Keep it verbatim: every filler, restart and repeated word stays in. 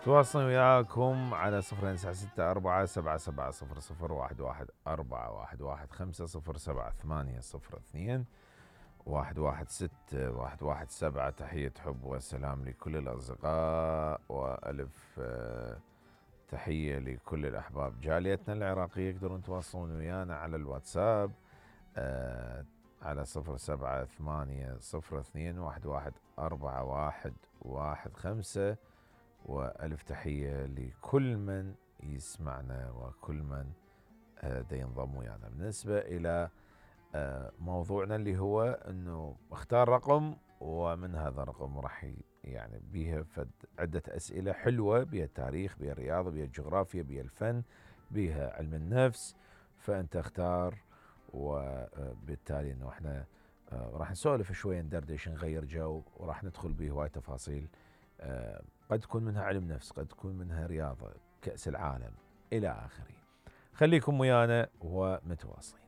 تواصل وياكم على صفر تسعة ستة أربعة سبعة سبعة صفر صفر واحد واحد أربعة واحد واحد خمسة صفر سبعة ثمانية صفر اثنين واحد واحد ستة واحد واحد سبعة. تحية حب وسلام لكل الأصدقاء، وألف آه، تحية لكل الأحباب. جاليتنا العراقية يقدرون يتواصلون ويانا على الواتساب آه، على صفر سبعة ثمانية صفر اثنين واحد واحد أربعة واحد واحد خمسة. وألف تحية لكل من يسمعنا وكل من آه، دا ينضم ويانا. بالنسبة إلى آه، موضوعنا اللي هو أنه اختار رقم، ومن هذا الرقم راح يعني بيها فد عدة أسئلة حلوة، بيها التاريخ، بيها الرياضة، بيها الجغرافيا، بيها الفن، بيها علم النفس. فأنت اختار، وبالتالي أنه احنا آه، راح نسولف شوية، ندردش، نغير جو، وراح ندخل بهواية تفاصيل. آه، قد تكون منها علم نفس، قد تكون منها رياضة، كأس العالم، إلى آخره. خليكم ويانا ومتواصلين.